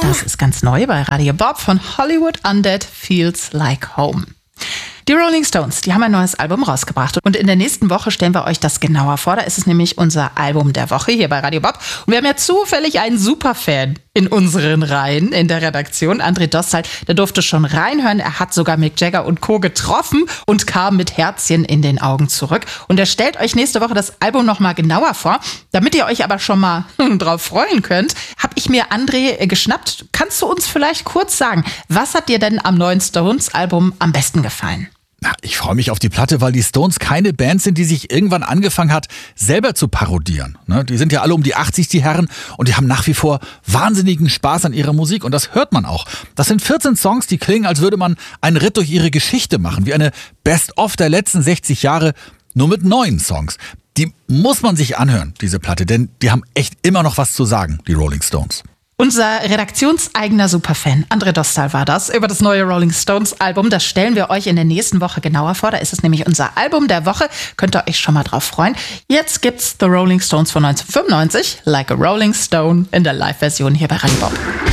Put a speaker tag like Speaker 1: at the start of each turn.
Speaker 1: Das ist ganz neu bei Radio Bob von Hollywood Undead Feels Like Home. Die Rolling Stones, die haben ein neues Album rausgebracht und in der nächsten Woche stellen wir euch das genauer vor. Da ist es nämlich unser Album der Woche hier bei Radio Bob. Und wir haben ja zufällig einen Superfan in unseren Reihen in der Redaktion. André Dostal, der durfte schon reinhören. Er hat sogar Mick Jagger und Co. getroffen und kam mit Herzchen in den Augen zurück. Und er stellt euch nächste Woche das Album nochmal genauer vor. Damit ihr euch aber schon mal drauf freuen könnt, habe ich mir André geschnappt. Kannst du uns vielleicht kurz sagen, was hat dir denn am neuen Stones-Album am besten gefallen?
Speaker 2: Ich freue mich auf die Platte, weil die Stones keine Band sind, die sich irgendwann angefangen hat, selber zu parodieren. Die sind ja alle um die 80, die Herren, und die haben nach wie vor wahnsinnigen Spaß an ihrer Musik und das hört man auch. Das sind 14 Songs, die klingen, als würde man einen Ritt durch ihre Geschichte machen, wie eine Best-of der letzten 60 Jahre, nur mit neuen Songs. Die muss man sich anhören, diese Platte, denn die haben echt immer noch was zu sagen, die Rolling Stones.
Speaker 1: Unser redaktionseigener Superfan, André Dostal war das, über das neue Rolling Stones Album. Das stellen wir euch in der nächsten Woche genauer vor. Da ist es nämlich unser Album der Woche. Könnt ihr euch schon mal drauf freuen. Jetzt gibt's The Rolling Stones von 1995, Like a Rolling Stone, in der Live-Version hier bei Radio Bob.